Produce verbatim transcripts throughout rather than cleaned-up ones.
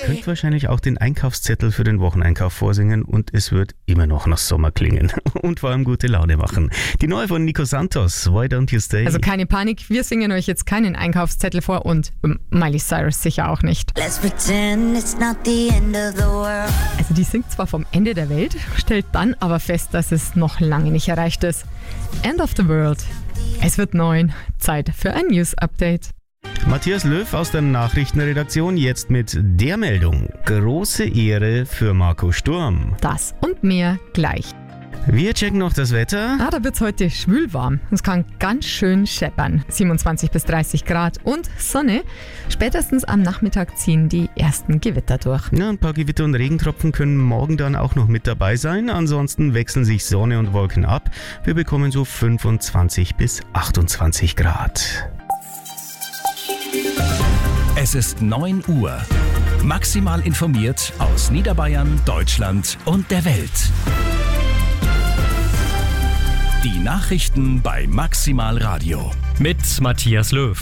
könnt wahrscheinlich auch den Einkaufszettel für den Wocheneinkauf vorsingen und es wird immer noch nach Sommer klingen und vor allem gute Laune machen. Die neue von Nico Santos, Why Don't You Stay? Also keine Panik, wir singen euch jetzt keinen Einkaufszettel vor und Miley Cyrus sicher auch nicht. Let's pretend it's not the end of the world. Also die singt zwar vom Ende der Welt, stellt dann aber fest, dass es noch lange nicht erreicht ist. End of the world. Es wird neun. Zeit für ein News-Update. Matthias Löw aus der Nachrichtenredaktion jetzt mit der Meldung. Große Ehre für Marco Sturm. Das und mehr gleich. Wir checken noch das Wetter. Ah, da wird es heute schwül warm. Es kann ganz schön scheppern. siebenundzwanzig bis dreißig Grad und Sonne. Spätestens am Nachmittag ziehen die ersten Gewitter durch. Ja, ein paar Gewitter und Regentropfen können morgen dann auch noch mit dabei sein. Ansonsten wechseln sich Sonne und Wolken ab. Wir bekommen so fünfundzwanzig bis achtundzwanzig Grad. Es ist neun Uhr. Maximal informiert aus Niederbayern, Deutschland und der Welt. Die Nachrichten bei Maximal Radio. Mit Matthias Löw.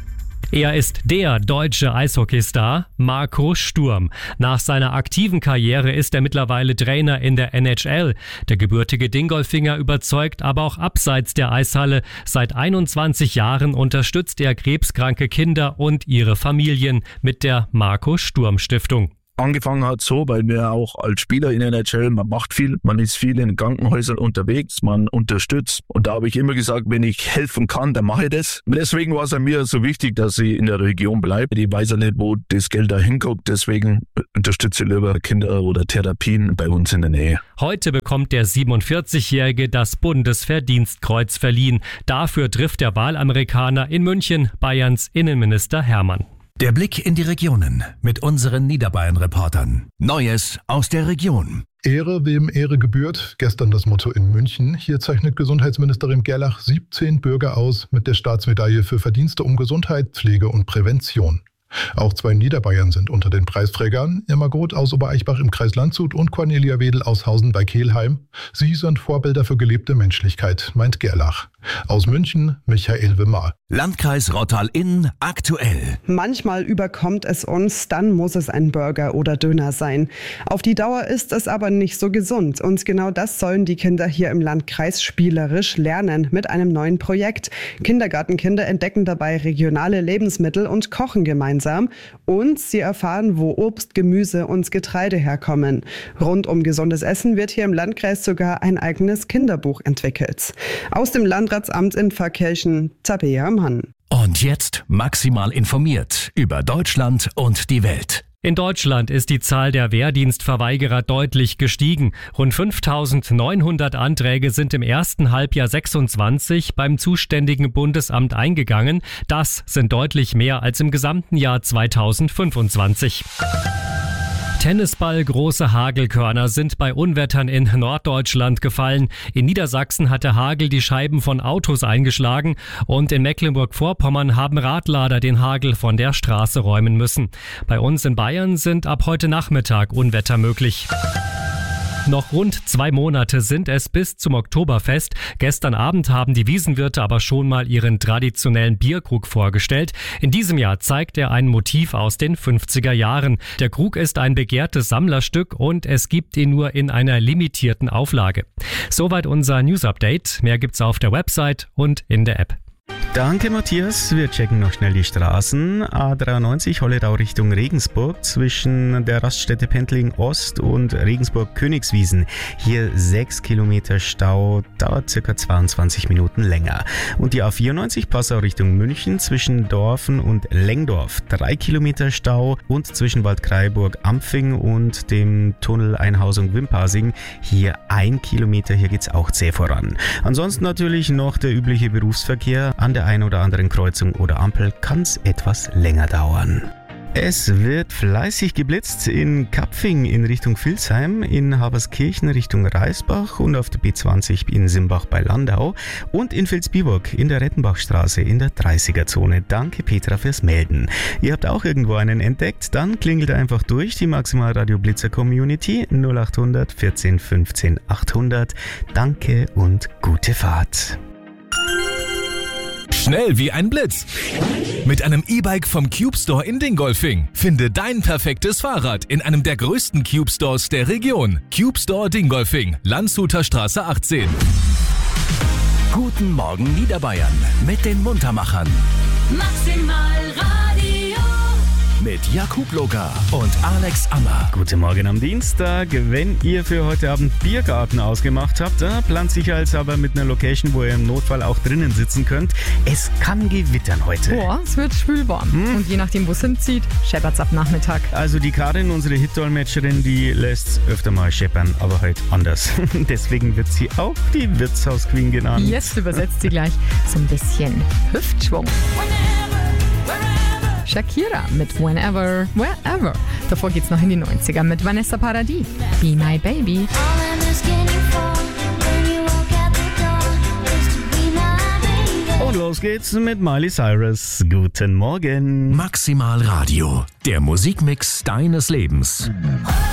Er ist der deutsche Eishockeystar Marco Sturm. Nach seiner aktiven Karriere ist er mittlerweile Trainer in der N H L. Der gebürtige Dingolfinger überzeugt aber auch abseits der Eishalle. Seit einundzwanzig Jahren unterstützt er krebskranke Kinder und ihre Familien mit der Marco Sturm Stiftung. Angefangen hat so, weil wir auch als Spieler in der N H L, man macht viel, man ist viel in Krankenhäusern unterwegs, man unterstützt. Und da habe ich immer gesagt, wenn ich helfen kann, dann mache ich das. Deswegen war es mir so wichtig, dass ich in der Region bleibe. Ich weiß ja nicht, wo das Geld da hinguckt, deswegen unterstütze ich lieber Kinder oder Therapien bei uns in der Nähe. Heute bekommt der siebenundvierzigjährige das Bundesverdienstkreuz verliehen. Dafür trifft der Wahlamerikaner in München Bayerns Innenminister Hermann. Der Blick in die Regionen mit unseren Niederbayern-Reportern. Neues aus der Region. Ehre, wem Ehre gebührt. Gestern das Motto in München. Hier zeichnet Gesundheitsministerin Gerlach siebzehn Bürger aus mit der Staatsmedaille für Verdienste um Gesundheit, Pflege und Prävention. Auch zwei Niederbayern sind unter den Preisträgern. Irma Groth aus Obereichbach im Kreis Landshut und Cornelia Wedel aus Hausen bei Kelheim. Sie sind Vorbilder für gelebte Menschlichkeit, meint Gerlach. Aus München, Michael Wimmer. Landkreis Rottal-Inn aktuell. Manchmal überkommt es uns, dann muss es ein Burger oder Döner sein. Auf die Dauer ist es aber nicht so gesund. Und genau das sollen die Kinder hier im Landkreis spielerisch lernen mit einem neuen Projekt. Kindergartenkinder entdecken dabei regionale Lebensmittel und kochen gemeinsam. Und sie erfahren, wo Obst, Gemüse und Getreide herkommen. Rund um gesundes Essen wird hier im Landkreis sogar ein eigenes Kinderbuch entwickelt. Aus dem Landratsamt in Pfarrkirchen, Tabea Mann. Und jetzt maximal informiert über Deutschland und die Welt. In Deutschland ist die Zahl der Wehrdienstverweigerer deutlich gestiegen. Rund fünftausendneunhundert Anträge sind im ersten Halbjahr sechsundzwanzig beim zuständigen Bundesamt eingegangen. Das sind deutlich mehr als im gesamten Jahr zweitausendfünfundzwanzig. Tennisball große Hagelkörner sind bei Unwettern in Norddeutschland gefallen. In Niedersachsen hat der Hagel die Scheiben von Autos eingeschlagen und in Mecklenburg-Vorpommern haben Radlader den Hagel von der Straße räumen müssen. Bei uns in Bayern sind ab heute Nachmittag Unwetter möglich. Noch rund zwei Monate sind es bis zum Oktoberfest. Gestern Abend haben die Wiesenwirte aber schon mal ihren traditionellen Bierkrug vorgestellt. In diesem Jahr zeigt er ein Motiv aus den fünfziger Jahren. Der Krug ist ein begehrtes Sammlerstück und es gibt ihn nur in einer limitierten Auflage. Soweit unser News-Update. Mehr gibt's auf der Website und in der App. Danke Matthias, wir checken noch schnell die Straßen. A dreiundneunzig Holledau Richtung Regensburg zwischen der Raststätte Pendling Ost und Regensburg-Königswiesen. Hier sechs Kilometer Stau, dauert circa zweiundzwanzig Minuten länger. Und die A vierundneunzig Passau Richtung München zwischen Dorfen und Lengdorf. drei Kilometer Stau und zwischen Waldkraiburg-Ampfing und dem Tunnel Einhausung Wimpasing. Hier ein Kilometer, hier geht's auch zäh voran. Ansonsten natürlich noch der übliche Berufsverkehr. An der einen oder anderen Kreuzung oder Ampel kann es etwas länger dauern. Es wird fleißig geblitzt in Kapfing in Richtung Vilsheim, in Haberskirchen Richtung Reisbach und auf der B zwanzig in Simbach bei Landau und in Vilsbiburg in der Rettenbachstraße in der dreißiger-Zone. Danke Petra fürs Melden. Ihr habt auch irgendwo einen entdeckt? Dann klingelt einfach durch die Maximal Radio Blitzer Community null achthundert vierzehn fünfzehn achthundert. Danke und gute Fahrt. Schnell wie ein Blitz. Mit einem E-Bike vom Cube Store in Dingolfing. Finde dein perfektes Fahrrad in einem der größten Cube Stores der Region. Cube Store Dingolfing, Landshuter Straße achtzehn. Guten Morgen Niederbayern mit den Muntermachern. Maximal Radio. Mit Jakub Loga und Alex Ammer. Guten Morgen am Dienstag. Wenn ihr für heute Abend Biergarten ausgemacht habt, da plant sich als aber mit einer Location, wo ihr im Notfall auch drinnen sitzen könnt. Es kann gewittern heute. Boah, es wird schwülwarm. Hm? Und je nachdem, wo es hinzieht, scheppert's ab Nachmittag. Also die Karin, unsere Hit-Dolmetscherin, die lässt öfter mal scheppern, aber halt anders. Deswegen wird sie auch die Wirtshaus-Queen genannt. Jetzt übersetzt sie gleich so ein bisschen Hüftschwung. Shakira mit Whenever, Wherever. Davor geht's noch in die neunziger mit Vanessa Paradis. Be My Baby. Und los geht's mit Miley Cyrus. Guten Morgen. Maximal Radio, der Musikmix deines Lebens.